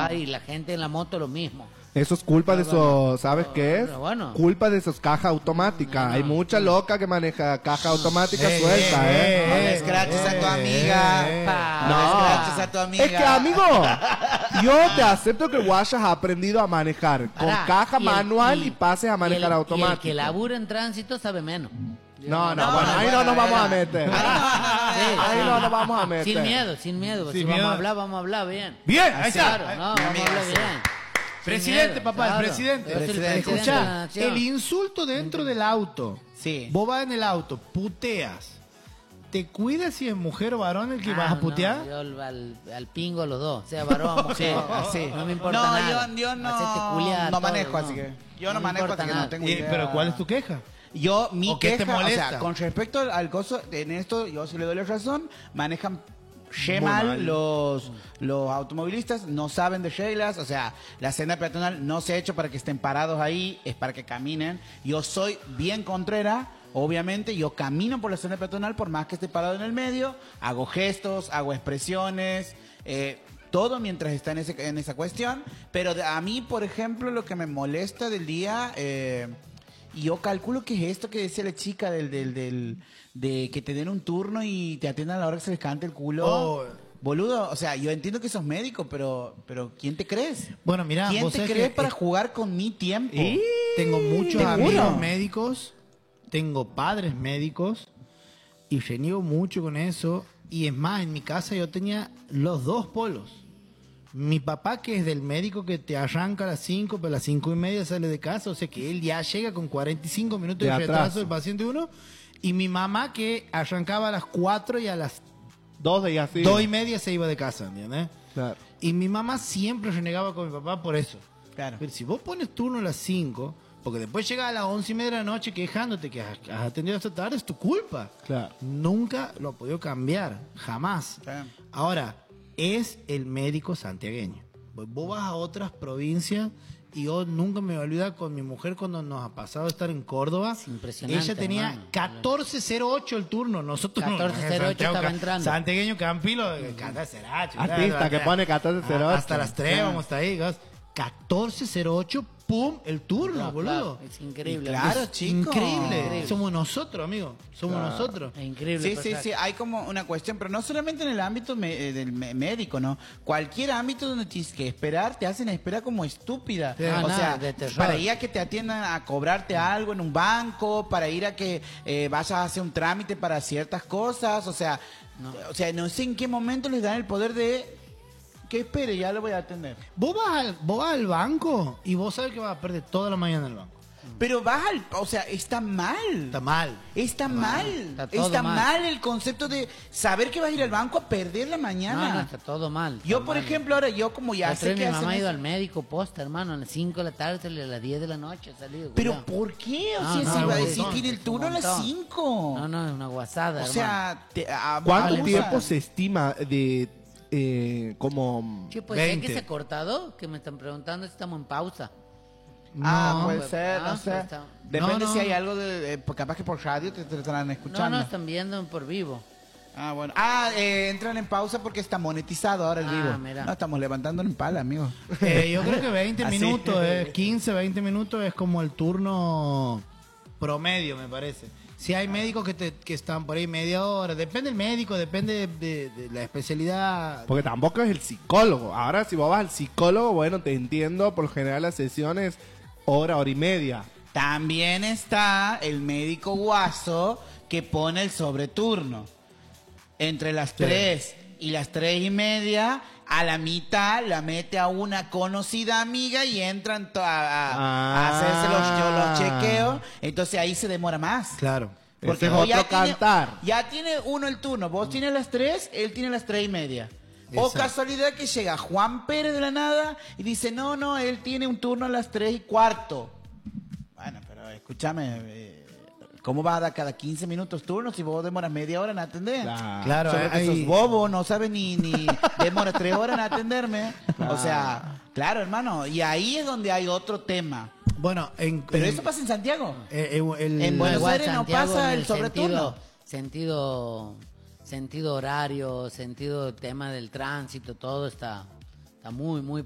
va y la gente en la moto lo mismo. Eso es culpa de esos, ¿sabes qué es? Bueno. Culpa de esos cajas automáticas. Hay mucha loca que maneja caja automática suelta, No le escraches a tu amiga. No le escraches a tu amiga. Es que, amigo, yo te acepto que vos hayas aprendido a manejar con caja manual y pases a manejar automático. Y el que labura en tránsito sabe menos. No, bueno, ahí no nos vamos a meter. Ahí no nos vamos a meter. Sin miedo. Si vamos a hablar bien. Bien, ahí está. Claro, vamos a hablar bien. Presidente, papá, el presidente. Escuchá, el insulto dentro del auto. Sí. Vos vas en el auto, puteas. ¿Te cuidas si es mujer o varón el que vas a putear? No, yo al pingo los dos, sea varón o mujer. Sí. No me importa nada. Yo no manejo, así que. Yo no manejo, así que no tengo idea. Pero ¿cuál es tu queja? Mi qué queja, te molesta? o sea, con respecto al coso, en esto yo sí le doy la razón, manejan mal los automovilistas, no saben de reglas, o sea, la senda peatonal no se ha hecho para que estén parados ahí, es para que caminen. Yo soy bien contrera, obviamente, yo camino por la senda peatonal por más que esté parado en el medio, hago gestos, hago expresiones, todo mientras está en esa cuestión, pero a mí, por ejemplo, lo que me molesta del día... Y yo calculo que es esto que decía la chica de que te den un turno y te atiendan a la hora que se les cante el culo. Boludo, o sea, yo entiendo que sos médico, pero ¿quién te crees? Bueno, mira, ¿quién te crees para jugar con mi tiempo? Tengo muchos amigos médicos, tengo padres médicos y reniego mucho con eso. Y es más, en mi casa yo tenía los dos polos. Mi papá, que es del médico que te arranca a las 5, pero a las 5:30 sale de casa, o sea que él ya llega con 45 minutos de retraso del paciente uno. Y mi mamá, que arrancaba a las 4 y a las 2:30 se iba de casa, ¿entiendes? Claro. Y mi mamá siempre renegaba con mi papá por eso. Claro. Pero si vos pones turno a las 5, porque después llega a las 11:30 de la noche quejándote que has atendido hasta tarde, es tu culpa. Claro. Nunca lo ha podido cambiar, jamás. Claro. Ahora, es el médico santiagueño. Vos vas a otras provincias y yo nunca me voy a olvidar con mi mujer cuando nos ha pasado estar en Córdoba. Es impresionante, Ella tenía hermano. 14:08 el turno. Nosotros 14:08 estaba entrando. Santiagueño Campilo, 14:08. Artista que pone 14:08. Hasta las 3 vamos a estar ahí. 14:08, ¡pum! El turno, boludo. Claro, es increíble. Claro, Es chico. increíble. Somos nosotros, amigo. Somos nosotros. Es increíble. Sí, hay como una cuestión, pero no solamente en el ámbito del médico, ¿no? Cualquier ámbito donde tienes que esperar, te hacen esperar como estúpida. O sea, de terror. para ir a que te atiendan a cobrarte algo en un banco, para ir a que vayas a hacer un trámite para ciertas cosas, o sea, no sé en qué momento les dan el poder de que espere, ya lo voy a atender. Vos vas al banco y vos sabes que vas a perder toda la mañana en el banco. Pero o sea, está mal. Está mal. Está mal. Está todo Está mal. mal el concepto de saber que vas a ir al banco a perder la mañana. No, está todo mal. Yo, por ejemplo, ahora yo como ya sé Mi que mamá hacen ha ido eso. al médico posta, hermano, a las 5 de la tarde, sale a las 10 de la noche, ha salido. Pero cuidado. ¿por qué? O No, sea, no, si un va a decir montón, tiene el es un turno a las montón. 5. No, es una guasada, O hermano. sea, ¿Cuánto abusa. tiempo se estima de como... Che, pues, ¿sabes 20? que se ha cortado? Que me están preguntando si estamos en pausa. Puede pues, ser, no sé. está- Depende No, si no. hay algo capaz que por radio te estarán escuchando. No, están viendo por vivo. Bueno. Entran en pausa porque está monetizado ahora el vivo. Mira. No, estamos levantando en pala, amigo. Yo creo que 20 Así. minutos, 15, 20 minutos es como el turno promedio, me parece. Si hay médicos que están por ahí media hora, depende del médico, depende de la especialidad. Porque tampoco es el psicólogo. Ahora, si vos vas al psicólogo, bueno, te entiendo, por lo general las sesiones, hora y media. También está el médico guaso que pone el sobreturno. Entre las 3 y las 3:30, a la mitad la mete a una conocida amiga y entran a hacerse los chequeos. Entonces ahí se demora más. Claro. Porque es o otro cantar. Ya tiene uno el turno. Vos tienes las 3, él tiene las 3:30. O Exacto. casualidad que llega Juan Pérez de la nada y dice, no, él tiene un turno a las 3:15. Bueno, pero escúchame, ¿cómo va a dar cada 15 minutos turno si vos demoras media hora en atender? Claro, Solo que sos bobo, no sabes ni demora 3 horas en atenderme. O sea, claro, hermano, y ahí es donde hay otro tema. Bueno, Pero eso pasa en Santiago. en En Buenos Igual Aires no Santiago pasa en el sobreturno. Sentido horario, sentido tema del tránsito, todo está muy